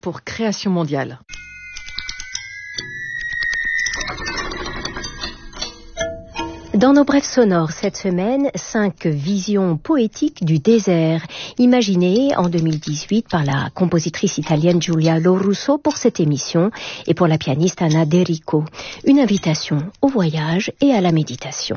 pour Création mondiale. Dans nos brèves sonores cette semaine, 5 visions poétiques du désert, imaginées en 2018 par la compositrice italienne Giulia Lorusso pour cette émission et pour la pianiste Anna D'Erico. Une invitation au voyage et à la méditation.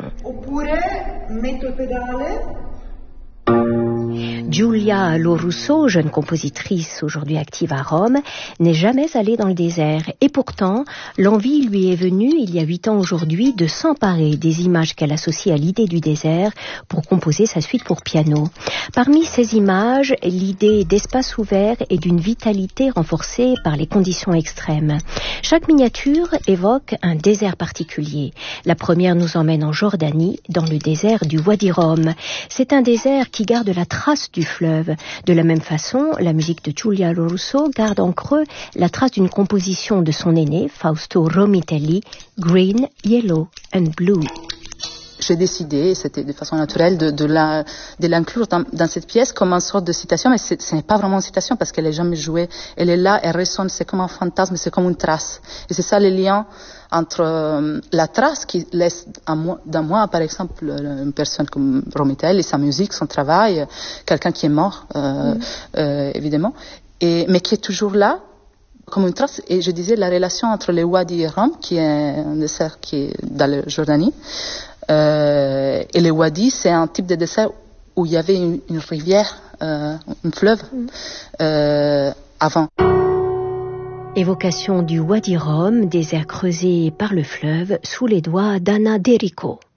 Giulia Lorusso, jeune compositrice aujourd'hui active à Rome, n'est jamais allée dans le désert. Et pourtant, l'envie lui est venue, il y a 8 ans aujourd'hui, de s'emparer des images qu'elle associe à l'idée du désert pour composer sa suite pour piano. Parmi ces images, l'idée d'espace ouvert et d'une vitalité renforcée par les conditions extrêmes. Chaque miniature évoque un désert particulier. La première nous emmène en Jordanie, dans le désert du Wadi Rum. C'est un désert qui garde la trace du fleuve. De la même façon, la musique de Giulia Lorusso garde en creux la trace d'une composition de son aîné, Fausto Romitelli, Green, Yellow and Blue. J'ai décidé, c'était de façon naturelle, de l'inclure dans cette pièce comme une sorte de citation, mais ce n'est pas vraiment une citation parce qu'elle n'est jamais jouée. Elle est là, elle résonne, c'est comme un fantasme, c'est comme une trace. Et c'est ça le lien entre la trace qui laisse dans moi, par exemple, une personne comme Romitelli, sa musique, son travail, quelqu'un qui est mort, évidemment, mais qui est toujours là, comme une trace. Et je disais la relation entre le Wadi Rum, qui est un désert qui est dans la Jordanie, et le Wadi, c'est un type de désert où il y avait une rivière, un fleuve, avant. Évocation du Wadi Rum, désert creusé par le fleuve, sous les doigts d'Anna D'Erico.